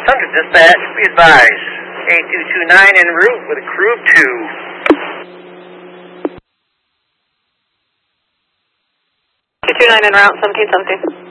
600 dispatch, be advised. A229 en route with a crew of 2. 229 en route, 17 something.